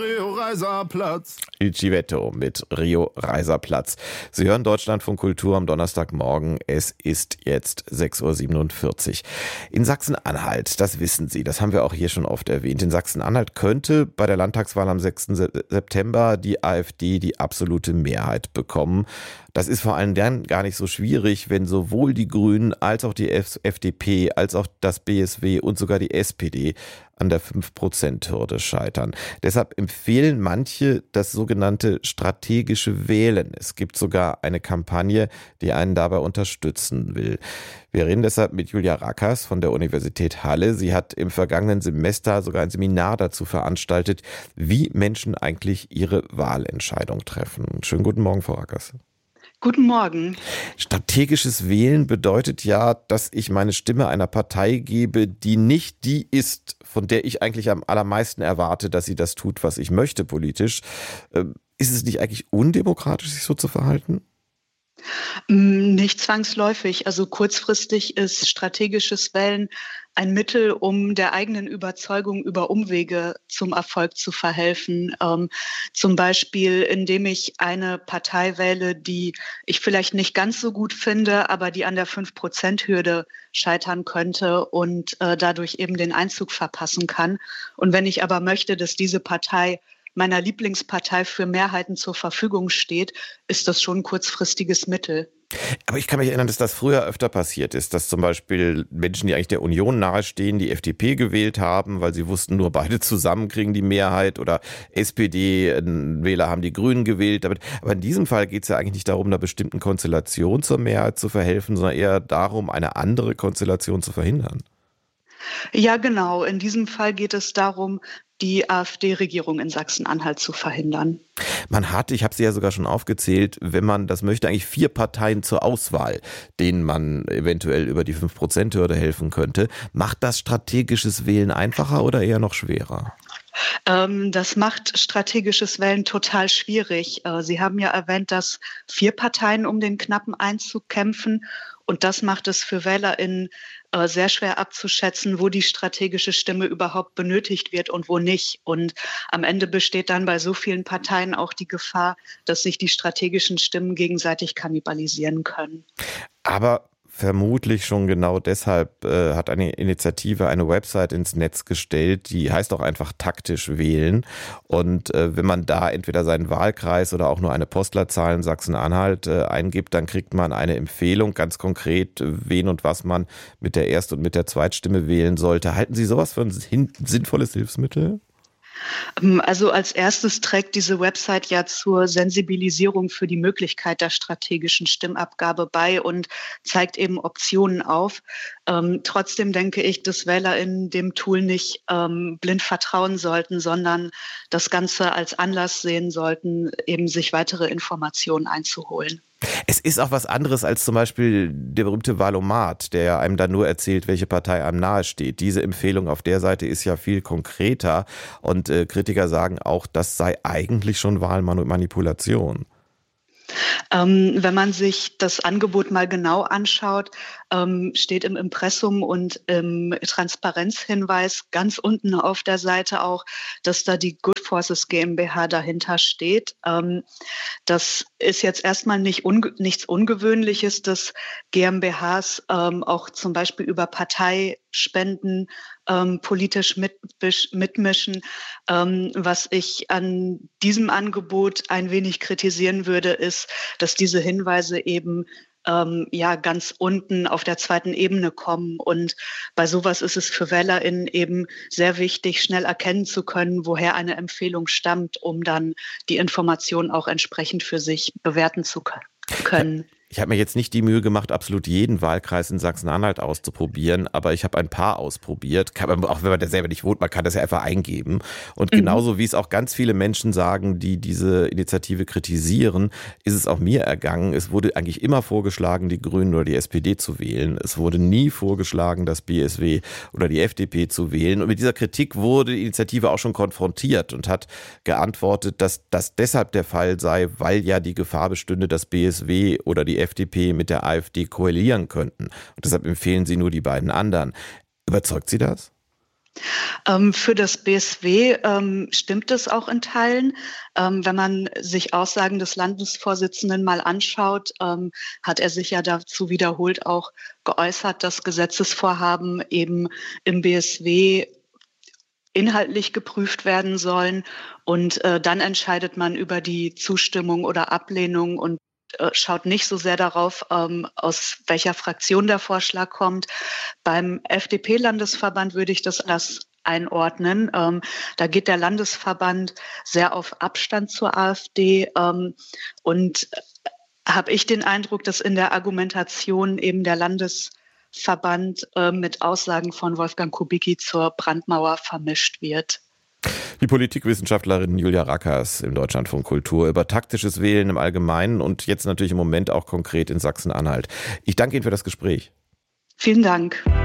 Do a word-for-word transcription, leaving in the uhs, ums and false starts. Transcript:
Rio-Reiser-Platz. Il Civetto mit Rio-Reiser-Platz. Sie hören Deutschlandfunk Kultur am Donnerstagmorgen. Es ist jetzt sechs Uhr siebenundvierzig. In Sachsen-Anhalt, das wissen Sie, das haben wir auch hier schon oft erwähnt. In Sachsen-Anhalt könnte bei der Landtagswahl am sechsten September die AfD die absolute Mehrheit bekommen. Das ist vor allem dann gar nicht so schwierig, wenn sowohl die Grünen als auch die F D P, als auch das B S W und sogar die S P D an der fünf Prozent Hürde scheitern. Deshalb empfehlen manche das sogenannte strategische Wählen. Es gibt sogar eine Kampagne, die einen dabei unterstützen will. Wir reden deshalb mit Julia Rakers von der Universität Halle. Sie hat im vergangenen Semester sogar ein Seminar dazu veranstaltet, wie Menschen eigentlich ihre Wahlentscheidung treffen. Schönen guten Morgen, Frau Rakers. Guten Morgen. Strategisches Wählen bedeutet ja, dass ich meine Stimme einer Partei gebe, die nicht die ist, von der ich eigentlich am allermeisten erwarte, dass sie das tut, was ich möchte politisch. Ist es nicht eigentlich undemokratisch, sich so zu verhalten? Nicht zwangsläufig. Also kurzfristig ist strategisches Wählen ein Mittel, um der eigenen Überzeugung über Umwege zum Erfolg zu verhelfen. Ähm, zum Beispiel, indem ich eine Partei wähle, die ich vielleicht nicht ganz so gut finde, aber die an der fünf Prozent Hürde scheitern könnte und äh, dadurch eben den Einzug verpassen kann. Und wenn ich aber möchte, dass diese Partei meiner Lieblingspartei für Mehrheiten zur Verfügung steht, ist das schon ein kurzfristiges Mittel. Aber ich kann mich erinnern, dass das früher öfter passiert ist, dass zum Beispiel Menschen, die eigentlich der Union nahestehen, die F D P gewählt haben, weil sie wussten, nur beide zusammen kriegen die Mehrheit, oder S P D-Wähler haben die Grünen gewählt. Aber in diesem Fall geht es ja eigentlich nicht darum, einer bestimmten Konstellation zur Mehrheit zu verhelfen, sondern eher darum, eine andere Konstellation zu verhindern. Ja, genau. In diesem Fall geht es darum, die AfD-Regierung in Sachsen-Anhalt zu verhindern. Man hat, ich habe sie ja sogar schon aufgezählt, wenn man das möchte, eigentlich vier Parteien zur Auswahl, denen man eventuell über die fünf Prozent Hürde helfen könnte. Macht das strategisches Wählen einfacher oder eher noch schwerer? Ähm, das macht strategisches Wählen total schwierig. Äh, Sie haben ja erwähnt, dass vier Parteien um den knappen Einzug kämpfen. Und das macht es für WählerInnen äh, sehr schwer abzuschätzen, wo die strategische Stimme überhaupt benötigt wird und wo nicht. Und am Ende besteht dann bei so vielen Parteien auch die Gefahr, dass sich die strategischen Stimmen gegenseitig kannibalisieren können. Aber vermutlich schon genau deshalb äh, hat eine Initiative eine Website ins Netz gestellt, die heißt auch einfach taktisch wählen. Und äh, wenn man da entweder seinen Wahlkreis oder auch nur eine Postleitzahl in Sachsen-Anhalt äh, eingibt, dann kriegt man eine Empfehlung, ganz konkret, wen und was man mit der Erst- und mit der Zweitstimme wählen sollte. Halten Sie sowas für ein hin- sinnvolles Hilfsmittel? Also als erstes trägt diese Website ja zur Sensibilisierung für die Möglichkeit der strategischen Stimmabgabe bei und zeigt eben Optionen auf. Ähm, trotzdem denke ich, dass WählerInnen dem Tool nicht ähm, blind vertrauen sollten, sondern das Ganze als Anlass sehen sollten, eben sich weitere Informationen einzuholen. Es ist auch was anderes als zum Beispiel der berühmte Wahlomat, der einem dann nur erzählt, welche Partei einem nahe steht. Diese Empfehlung auf der Seite ist ja viel konkreter und äh, Kritiker sagen auch, das sei eigentlich schon Wahlmanipulation. Ähm, wenn man sich das Angebot mal genau anschaut, ähm, steht im Impressum und im Transparenzhinweis ganz unten auf der Seite auch, dass da die Good Forces GmbH dahinter steht. Ähm, das ist jetzt erstmal nicht unge- nichts Ungewöhnliches, dass GmbHs ähm, auch zum Beispiel über Parteispenden ähm, politisch mitbisch, mitmischen. Ähm, was ich an diesem Angebot ein wenig kritisieren würde, ist, dass diese Hinweise eben ähm, ja ganz unten auf der zweiten Ebene kommen. Und bei sowas ist es für WählerInnen eben sehr wichtig, schnell erkennen zu können, woher eine Empfehlung stammt, um dann die Information auch entsprechend für sich bewerten zu können. Ich habe mir jetzt nicht die Mühe gemacht, absolut jeden Wahlkreis in Sachsen-Anhalt auszuprobieren, aber ich habe ein paar ausprobiert. Kann man, auch wenn man da selber nicht wohnt, man kann das ja einfach eingeben. Und genauso wie es auch ganz viele Menschen sagen, die diese Initiative kritisieren, ist es auch mir ergangen. Es wurde eigentlich immer vorgeschlagen, die Grünen oder die S P D zu wählen. Es wurde nie vorgeschlagen, das B S W oder die F D P zu wählen. Und mit dieser Kritik wurde die Initiative auch schon konfrontiert und hat geantwortet, dass das deshalb der Fall sei, weil ja die Gefahr bestünde, dass B S W oder die F D P mit der AfD koalieren könnten. Und deshalb empfehlen sie nur die beiden anderen. Überzeugt Sie das? Ähm, für das B S W ähm, stimmt es auch in Teilen. Ähm, wenn man sich Aussagen des Landesvorsitzenden mal anschaut, ähm, hat er sich ja dazu wiederholt auch geäußert, dass Gesetzesvorhaben eben im B S W inhaltlich geprüft werden sollen und äh, dann entscheidet man über die Zustimmung oder Ablehnung und äh, schaut nicht so sehr darauf, ähm, aus welcher Fraktion der Vorschlag kommt. Beim F D P-Landesverband würde ich das anders einordnen. Ähm, da geht der Landesverband sehr auf Abstand zur AfD ähm, und habe ich den Eindruck, dass in der Argumentation eben der Landesverband äh, mit Aussagen von Wolfgang Kubicki zur Brandmauer vermischt wird. Die Politikwissenschaftlerin Julia Rakers im Deutschlandfunk Kultur über taktisches Wählen im Allgemeinen und jetzt natürlich im Moment auch konkret in Sachsen-Anhalt. Ich danke Ihnen für das Gespräch. Vielen Dank.